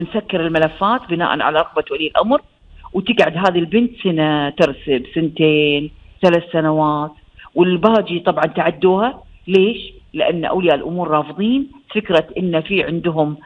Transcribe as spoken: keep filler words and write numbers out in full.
نسكر الملفات بناء على رغبة ولي الأمر، وتقعد هذه البنت سنة ترسب، سنتين، ثلاث سنوات، والباقي طبعا تعدوها. ليش؟ لأن أولياء الأمور رافضين فكرة إن في عندهم